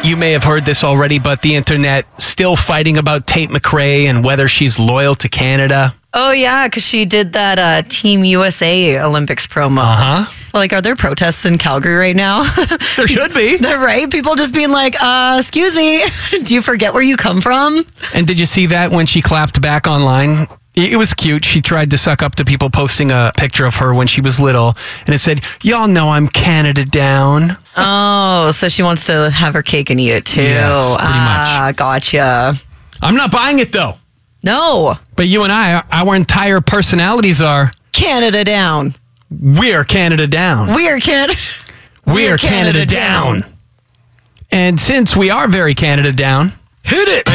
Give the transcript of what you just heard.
you may have heard this already, but the internet still fighting about Tate McRae and whether she's loyal to Canada. Oh, yeah, because she did that Team USA Olympics promo. Uh-huh. Like, are there protests in Calgary right now? There should be. They're right. People just being like, excuse me, do you forget where you come from? And did you see that when she clapped back online? It was cute. She tried to suck up to people posting a picture of her when she was little. And it said, y'all know I'm Canada down. Oh, so she wants to have her cake and eat it too. Yes, pretty much. Gotcha. I'm not buying it though. No. But you and I, our entire personalities are... Canada down. We're Canada down. We're Canada. We're Canada down. And since we are very Canada down, hit it!